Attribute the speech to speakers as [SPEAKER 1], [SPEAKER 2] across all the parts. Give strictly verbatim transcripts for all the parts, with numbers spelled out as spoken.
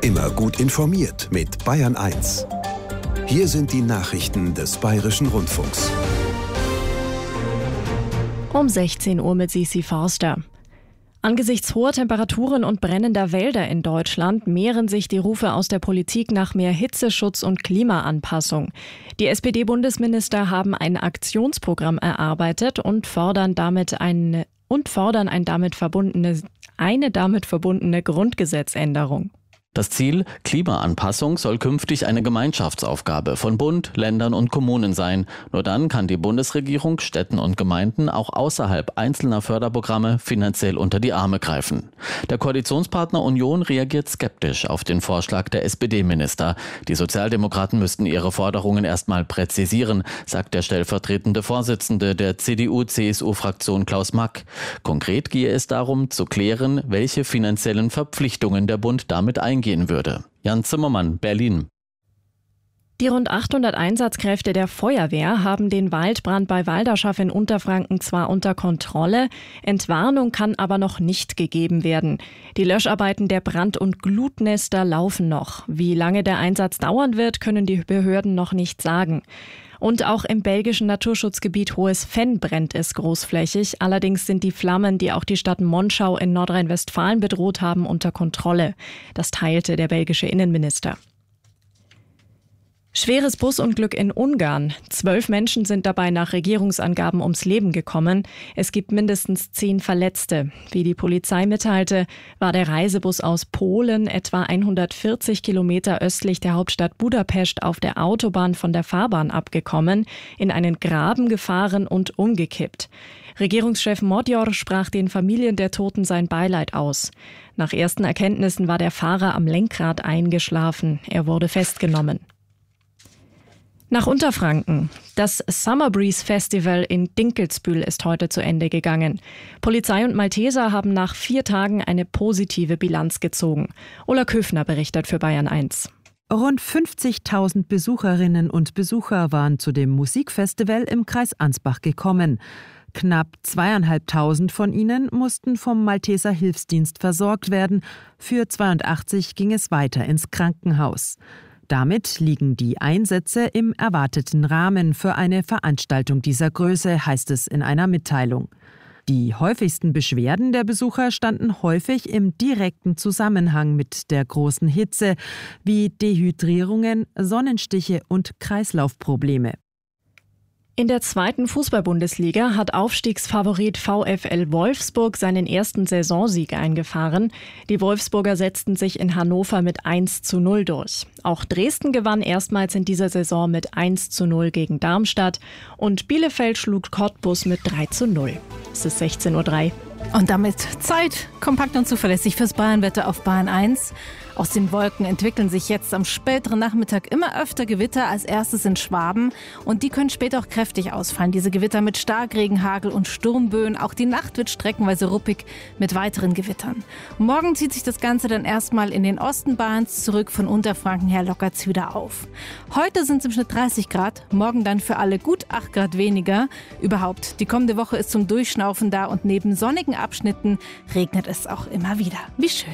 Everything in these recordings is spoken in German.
[SPEAKER 1] Immer gut informiert mit Bayern eins. Hier sind die Nachrichten des Bayerischen Rundfunks.
[SPEAKER 2] Um sechzehn Uhr mit Sisi Forster. Angesichts hoher Temperaturen und brennender Wälder in Deutschland mehren sich die Rufe aus der Politik nach mehr Hitzeschutz und Klimaanpassung. Die S P D-Bundesminister haben ein Aktionsprogramm erarbeitet und fordern damit ein, und fordern ein damit verbundene, eine damit verbundene Grundgesetzänderung.
[SPEAKER 3] Das Ziel Klimaanpassung soll künftig eine Gemeinschaftsaufgabe von Bund, Ländern und Kommunen sein. Nur dann kann die Bundesregierung Städten und Gemeinden auch außerhalb einzelner Förderprogramme finanziell unter die Arme greifen. Der Koalitionspartner Union reagiert skeptisch auf den Vorschlag der S P D-Minister. Die Sozialdemokraten müssten ihre Forderungen erstmal präzisieren, sagt der stellvertretende Vorsitzende der C D U-C S U-Fraktion Klaus Mack. Konkret gehe es darum, zu klären, welche finanziellen Verpflichtungen der Bund damit eingehen gehen würde. Jan Zimmermann, Berlin.
[SPEAKER 2] Die rund achthundert Einsatzkräfte der Feuerwehr haben den Waldbrand bei Walderschaff in Unterfranken zwar unter Kontrolle, Entwarnung kann aber noch nicht gegeben werden. Die Löscharbeiten der Brand- und Glutnester laufen noch. Wie lange der Einsatz dauern wird, können die Behörden noch nicht sagen. Und auch im belgischen Naturschutzgebiet Hohes Venn brennt es großflächig. Allerdings sind die Flammen, die auch die Stadt Monschau in Nordrhein-Westfalen bedroht haben, unter Kontrolle. Das teilte der belgische Innenminister. Schweres Busunglück in Ungarn. Zwölf Menschen sind dabei nach Regierungsangaben ums Leben gekommen. Es gibt mindestens zehn Verletzte. Wie die Polizei mitteilte, war der Reisebus aus Polen etwa hundertvierzig Kilometer östlich der Hauptstadt Budapest auf der Autobahn von der Fahrbahn abgekommen, in einen Graben gefahren und umgekippt. Regierungschef Modjor sprach den Familien der Toten sein Beileid aus. Nach ersten Erkenntnissen war der Fahrer am Lenkrad eingeschlafen. Er wurde festgenommen. Nach Unterfranken. Das Summer Breeze Festival in Dinkelsbühl ist heute zu Ende gegangen. Polizei und Malteser haben nach vier Tagen eine positive Bilanz gezogen. Ola Köfner berichtet für Bayern eins.
[SPEAKER 4] Rund fünfzigtausend Besucherinnen und Besucher waren zu dem Musikfestival im Kreis Ansbach gekommen. Knapp zweieinhalbtausend von ihnen mussten vom Malteser Hilfsdienst versorgt werden. Für zweiundachtzig ging es weiter ins Krankenhaus. Damit liegen die Einsätze im erwarteten Rahmen für eine Veranstaltung dieser Größe, heißt es in einer Mitteilung. Die häufigsten Beschwerden der Besucher standen häufig im direkten Zusammenhang mit der großen Hitze, wie Dehydrierungen, Sonnenstiche und Kreislaufprobleme.
[SPEAKER 2] In der zweiten Fußball-Bundesliga hat Aufstiegsfavorit VfL Wolfsburg seinen ersten Saisonsieg eingefahren. Die Wolfsburger setzten sich in Hannover mit eins zu null durch. Auch Dresden gewann erstmals in dieser Saison mit eins zu null gegen Darmstadt und Bielefeld schlug Cottbus mit drei zu null. Es ist sechzehn Uhr drei.
[SPEAKER 5] Und damit Zeit, kompakt und zuverlässig fürs Bayernwetter auf Bayern eins. Aus den Wolken entwickeln sich jetzt am späteren Nachmittag immer öfter Gewitter, als erstes in Schwaben. Und die können später auch kräftig ausfallen. Diese Gewitter mit Starkregen, Hagel und Sturmböen. Auch die Nacht wird streckenweise ruppig mit weiteren Gewittern. Morgen zieht sich das Ganze dann erstmal in den Osten Bayerns zurück. Von Unterfranken her lockert es wieder auf. Heute sind es im Schnitt dreißig Grad, morgen dann für alle gut acht Grad weniger. Überhaupt, die kommende Woche ist zum Durchschnaufen da und neben sonnigen Abschnitten regnet es auch immer wieder. Wie schön.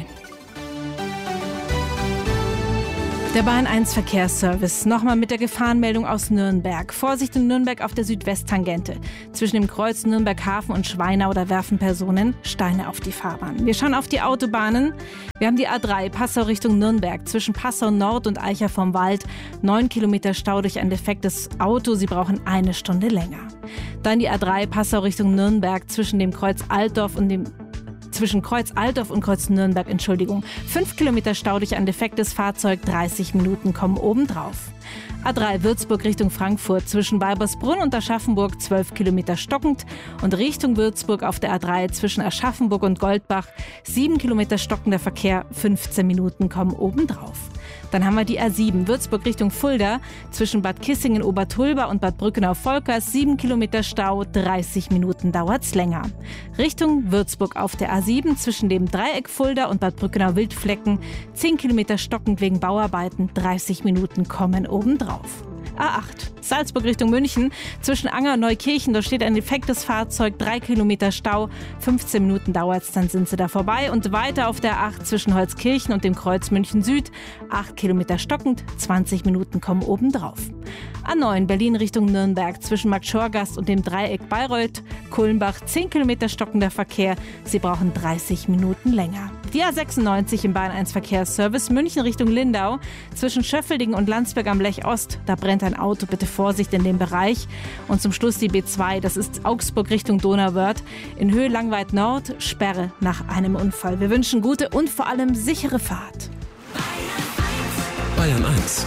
[SPEAKER 5] Der Bayern eins Verkehrsservice. Nochmal mit der Gefahrenmeldung aus Nürnberg. Vorsicht in Nürnberg auf der Südwesttangente. Zwischen dem Kreuz Nürnberg-Hafen und Schweinau, da werfen Personen Steine auf die Fahrbahn. Wir schauen auf die Autobahnen. Wir haben die A drei Passau Richtung Nürnberg. Zwischen Passau Nord und Eicher vom Wald. Neun Kilometer Stau durch ein defektes Auto. Sie brauchen eine Stunde länger. Dann die A drei Passau Richtung Nürnberg. Zwischen dem Kreuz Altdorf und dem Zwischen Kreuz Altdorf und Kreuz Nürnberg, Entschuldigung. Fünf Kilometer Stau durch ein defektes Fahrzeug, dreißig Minuten kommen obendrauf. A drei Würzburg Richtung Frankfurt, zwischen Weibersbrunn und Aschaffenburg zwölf Kilometer stockend und Richtung Würzburg auf der A drei zwischen Aschaffenburg und Goldbach sieben Kilometer stockender Verkehr, fünfzehn Minuten kommen obendrauf. Dann haben wir die A sieben Würzburg Richtung Fulda, zwischen Bad Kissingen, Obertulba und Bad Brückenau-Volkers sieben Kilometer Stau, dreißig Minuten dauert's länger. Richtung Würzburg auf der A sieben zwischen dem Dreieck Fulda und Bad Brückenau-Wildflecken zehn Kilometer stockend wegen Bauarbeiten, dreißig Minuten kommen obendrauf. A acht, Salzburg Richtung München. Zwischen Anger und Neukirchen, da steht ein defektes Fahrzeug, drei Kilometer Stau. fünfzehn Minuten dauert es, dann sind sie da vorbei. Und weiter auf der A acht zwischen Holzkirchen und dem Kreuz München Süd. acht Kilometer stockend, zwanzig Minuten kommen obendrauf. A neun, Berlin Richtung Nürnberg. Zwischen Markt-Schorgast und dem Dreieck Bayreuth. Kulmbach, zehn Kilometer stockender Verkehr. Sie brauchen dreißig Minuten länger. Die A sechsundneunzig im Bahn eins Verkehrsservice München Richtung Lindau. Zwischen Schöffeldingen und Landsberg am Lech Ost. Da brennt ein Auto, bitte Vorsicht in dem Bereich. Und zum Schluss die B zwei, das ist Augsburg Richtung Donauwörth. In Höhe Langweid Nord, Sperre nach einem Unfall. Wir wünschen gute und vor allem sichere Fahrt.
[SPEAKER 1] Bayern eins.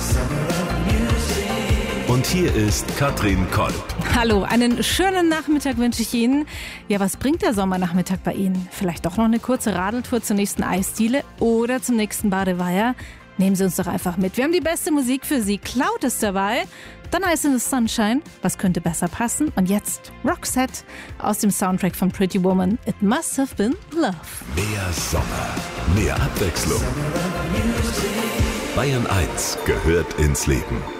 [SPEAKER 1] Und hier ist Katrin Kolb.
[SPEAKER 5] Hallo, einen schönen Nachmittag wünsche ich Ihnen. Ja, was bringt der Sommernachmittag bei Ihnen? Vielleicht doch noch eine kurze Radeltour zur nächsten Eisdiele oder zum nächsten Badeweiher? Nehmen Sie uns doch einfach mit. Wir haben die beste Musik für Sie. Cloud ist dabei. Dann Ice in the Sunshine. Was könnte besser passen? Und jetzt Roxette aus dem Soundtrack von Pretty Woman. It must have been love.
[SPEAKER 1] Mehr Sommer, mehr Abwechslung. Bayern eins gehört ins Leben.